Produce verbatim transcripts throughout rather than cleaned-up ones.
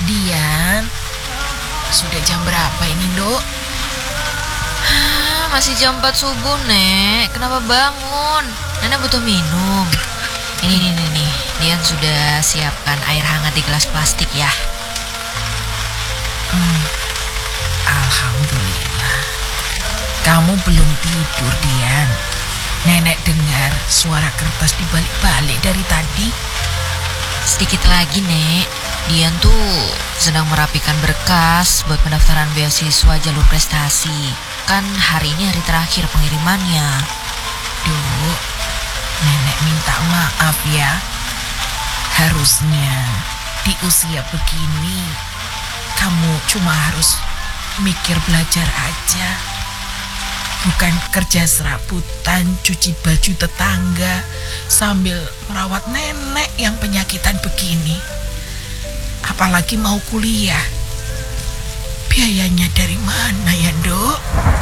Dian, sudah jam berapa ini, Dok? Hah, masih jam empat subuh, Nek. Kenapa bangun? Nenek butuh minum. Ini nih, nih, nih. Dian sudah siapkan air hangat di gelas plastik ya. Hmm, Alhamdulillah. Kamu belum tidur, Dian. Nenek dengar suara kertas dibalik-balik dari tadi. Sedikit lagi, Nek. Dian tuh sedang merapikan berkas buat pendaftaran beasiswa jalur prestasi. Kan hari ini hari terakhir pengirimannya. Dok, Nenek minta maaf ya. Harusnya di usia begini kamu cuma harus mikir belajar aja. Bukan kerja serabutan, cuci baju tetangga sambil merawat nenek yang penyakitan begini. Apalagi mau kuliah. Biayanya dari mana ya, Dok?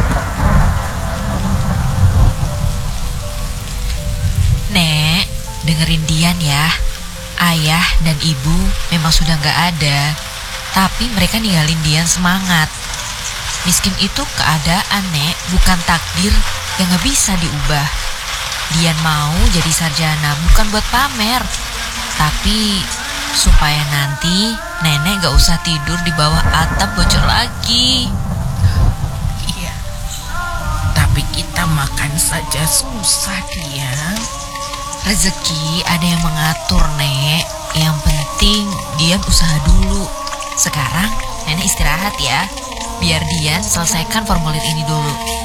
Nek, dengerin Dian ya. Ayah dan ibu memang sudah gak ada, tapi mereka ninggalin Dian semangat. Miskin itu keadaan, Nek, bukan takdir yang gak bisa diubah. Dian mau jadi sarjana bukan buat pamer, tapi supaya nanti nenek gak usah tidur di bawah atap bocor lagi. Iya, tapi kita makan saja susah, Dian. Rezeki ada yang mengatur, Nek. Yang penting Dian usaha dulu. Sekarang nenek istirahat ya, biar Dian selesaikan formulir ini dulu.